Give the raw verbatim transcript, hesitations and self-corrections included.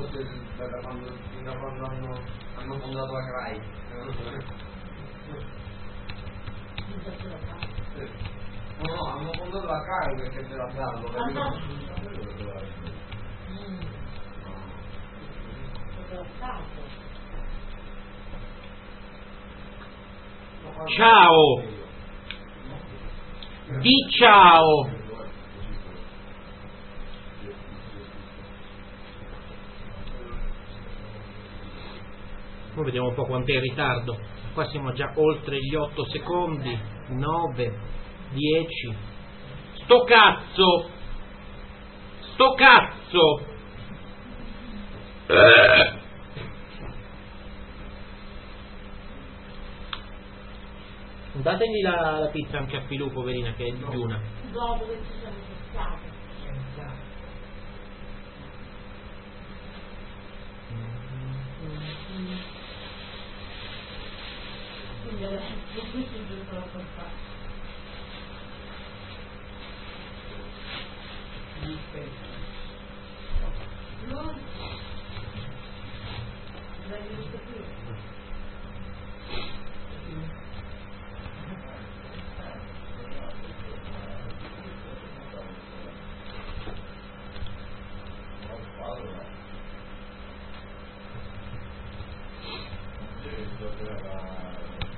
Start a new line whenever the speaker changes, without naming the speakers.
se da quando, da quando hanno, hanno fondato la C R A I. No, no, hanno fondato la C R A I perché c'era stato.
Ciao, di ciao. Ora vediamo un po' quanto è in ritardo. Qua siamo già oltre gli otto secondi. nove, dieci. Sto cazzo! Sto cazzo! Eh. Dategli la, la pizza anche a Filù, poverina, che è digiuna.
Dopo che ci siamo stati. Quindi adesso questo è giusto la portata.